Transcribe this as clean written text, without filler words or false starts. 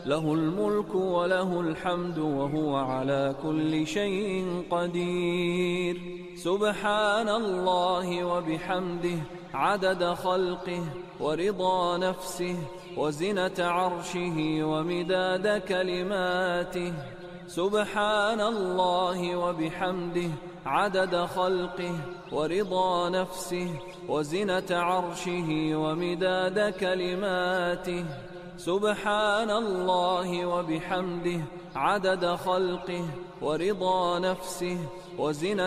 له الملك وله الحمد وهو على كل شيء قدير. سبحان الله وبحمده عدد خلقه ورضا نفسه وزنة عرشه ومداد كلماته. سبحان الله وبحمده عدد خلقه ورضا نفسه وزنة عرشه ومداد كلماته. سبحان الله وبحمده عدد خلقه ورضا نفسه وزنة